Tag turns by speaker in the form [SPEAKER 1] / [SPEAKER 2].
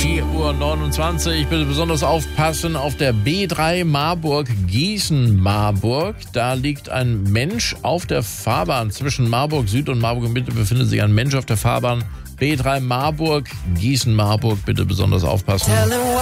[SPEAKER 1] 4:29 Uhr. Bitte besonders aufpassen auf der B3 Marburg, Gießen-Marburg. Da liegt ein Mensch auf der Fahrbahn. Zwischen Marburg Süd und Marburg Mitte befindet sich ein Mensch auf der Fahrbahn. B3 Marburg, Gießen-Marburg. Bitte besonders aufpassen.